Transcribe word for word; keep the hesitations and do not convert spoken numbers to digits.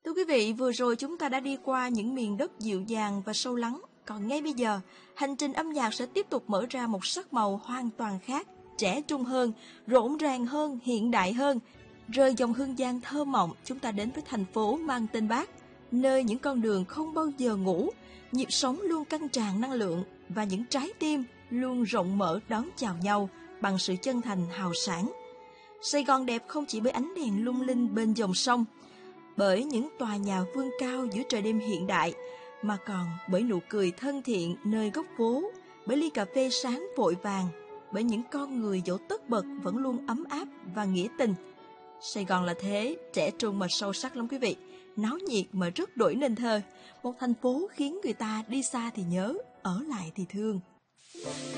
Thưa quý vị, vừa rồi chúng ta đã đi qua những miền đất dịu dàng và sâu lắng. Còn ngay bây giờ, hành trình âm nhạc sẽ tiếp tục mở ra một sắc màu hoàn toàn khác, trẻ trung hơn, rộn ràng hơn, hiện đại hơn. Rời dòng hương giang thơ mộng, chúng ta đến với thành phố mang tên Bác, nơi những con đường không bao giờ ngủ, nhịp sống luôn căng tràn năng lượng và những trái tim luôn rộng mở đón chào nhau bằng sự chân thành hào sảng. Sài Gòn đẹp không chỉ bởi ánh đèn lung linh bên dòng sông, bởi những tòa nhà vươn cao giữa trời đêm hiện đại, mà còn bởi nụ cười thân thiện nơi góc phố, bởi ly cà phê sáng vội vàng, bởi những con người dẫu tất bật vẫn luôn ấm áp và nghĩa tình. Sài Gòn là thế, trẻ trung mà sâu sắc lắm quý vị, náo nhiệt mà rất đổi nên thơ, một thành phố khiến người ta đi xa thì nhớ, ở lại thì thương.